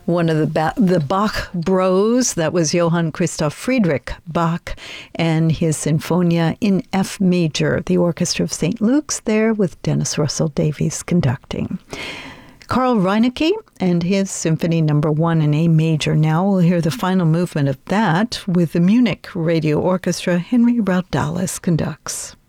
one of the Bach bros. That was Johann Christoph Friedrich Bach and his Sinfonia in F major. The Orchestra of St. Luke's there with Dennis Russell Davies conducting. Carl Reinecke and his Symphony No. 1 in A major. Now we'll hear the final movement of that with the Munich Radio Orchestra. Henry Raudalis conducts.